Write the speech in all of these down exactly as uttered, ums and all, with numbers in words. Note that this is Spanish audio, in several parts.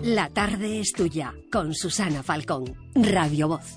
La tarde es tuya, con Susana Falcón, Radio Voz.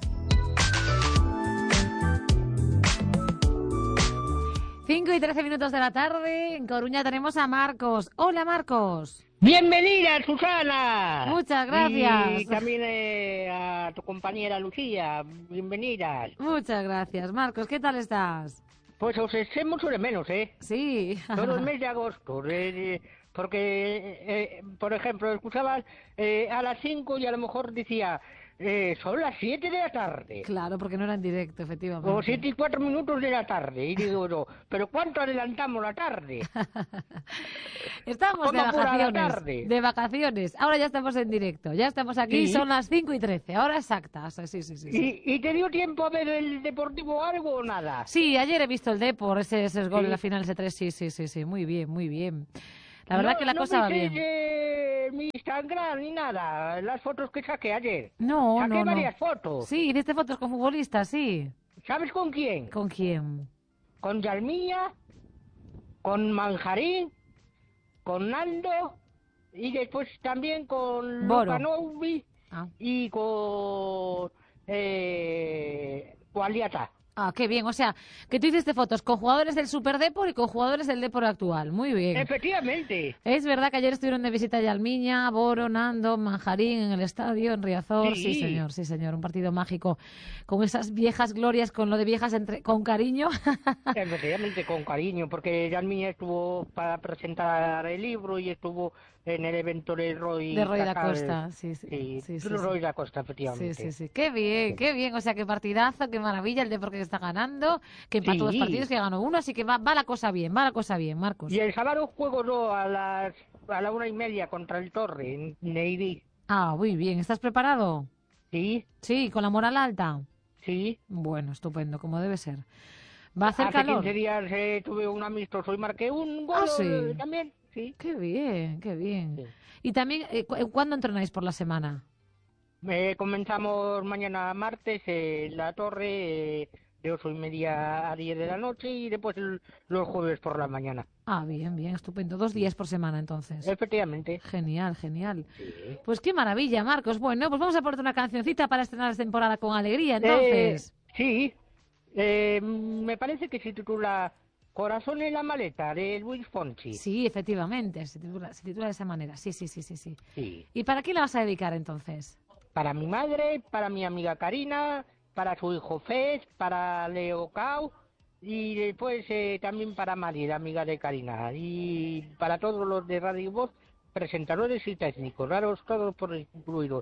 cinco y trece minutos de la tarde, en Coruña tenemos a Marcos. Hola, Marcos. ¡Bienvenida, Susana! Muchas gracias. Y también eh, a tu compañera Lucía, bienvenidas. Muchas gracias, Marcos. ¿Qué tal estás? Pues os eché mucho de menos, ¿eh? Sí. Todo el mes de agosto, eh, porque, eh, por ejemplo, escuchabas eh, a las cinco y a lo mejor decía... Eh, son las siete de la tarde. Claro, porque no era en directo, efectivamente. O siete y cuatro minutos de la tarde. Y digo yo, ¿pero cuánto adelantamos la tarde? Estamos de vacaciones. De vacaciones. Ahora ya estamos en directo. Ya estamos aquí, sí. Son las cinco y trece. Ahora exactas. Sí, sí, sí, sí. ¿Y, ¿Y te dio tiempo a ver el Deportivo algo o nada? Sí, ayer he visto el Depor, ese, ese gol sí. En la final, ese tres. Sí, sí, sí, sí. Muy bien, muy bien. La verdad no, que la no cosa va bien. Eh, mi Instagram ni nada, las fotos que saqué ayer. No, saqué no, varias no. fotos. Sí, viste fotos con futbolistas, sí. ¿Sabes con quién? ¿Con quién? Con Yalmiña, con Manjarín, con Nando y después también con Lukanovic ah. y con eh, Gualiata. Ah, qué bien, o sea, que tú hiciste fotos con jugadores del Super Depor y con jugadores del Depor actual, muy bien. Efectivamente. Es verdad que ayer estuvieron de visita Yalmiña, Boro, Nando, Manjarín en el estadio, en Riazor, sí. sí señor, sí señor, un partido mágico, con esas viejas glorias, con lo de viejas entre, con cariño. Efectivamente, con cariño, porque Yalmiña estuvo para presentar el libro y estuvo en el evento de Roy de Roy da Costa, sí, sí. Sí, sí, sí Roy sí. da Costa, efectivamente. Sí, sí, sí, qué bien, qué bien, o sea, qué partidazo, qué maravilla el Depor que está ganando, que empató sí. dos partidos, que ganó uno, así que va, va la cosa bien, va la cosa bien, Marcos. Y el sábado juego yo a las a la una y media contra el Torre, en Neirí. Ah, muy bien, ¿estás preparado? Sí. Sí, con la moral alta. Sí. Bueno, estupendo, como debe ser. ¿Va a hacer Hace calor? quince días eh, tuve un amistoso y marqué un gol ah, ¿sí? también. Sí. Qué bien, qué bien. Sí. Y también, eh, ¿cuándo entrenáis por la semana? Eh, comenzamos mañana martes en la Torre eh, de ocho y media a diez de la noche y después el, los jueves por la mañana. Ah, bien, bien, estupendo. Dos días por semana, entonces. Efectivamente. Genial, genial. Sí. Pues qué maravilla, Marcos. Bueno, pues vamos a ponerte una cancioncita para estrenar la temporada con alegría, entonces. Eh, sí. Eh, me parece que se titula Corazón en la maleta, de Luis Fonsi. Sí, efectivamente, se titula, se titula de esa manera. Sí, sí, sí, sí, sí. Sí. ¿Y para quién la vas a dedicar, entonces? Para mi madre, para mi amiga Karina, para su hijo Fez, para Leo Cao y después eh, también para Mari, la amiga de Karina, y para todos los de Radio Voz, presentadores y técnicos, raros todos por incluidos.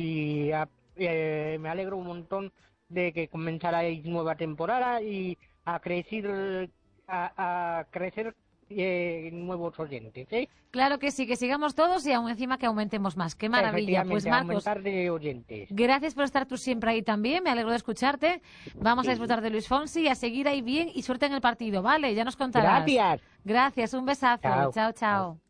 Y a, eh, me alegro un montón de que comenzarais nueva temporada y a crecer, a, a crecer eh, nuevos oyentes, ¿eh? Claro que sí, que sigamos todos y aún encima que aumentemos más. ¡Qué maravilla! Pues Marcos, aumentar de oyentes. Gracias por estar tú siempre ahí también, me alegro de escucharte. Vamos sí. a disfrutar de Luis Fonsi y a seguir ahí bien y suerte en el partido, ¿vale? Ya nos contarás. Gracias. Gracias, un besazo. Chao, chao. chao. chao.